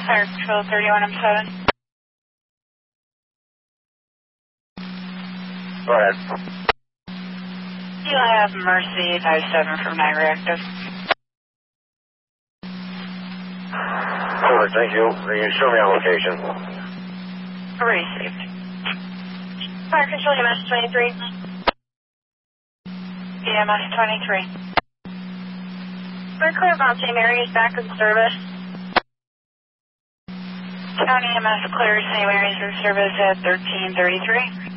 Fire Control 31M7. Go ahead. Eli have Mercy 57 from 9 reactive. Over, thank you. You can show me on location. Received. Fire Control EMS 23. EMS 23. We're clear about St. Mary's back in service. County EMS clear St. Mary's in service at 1333.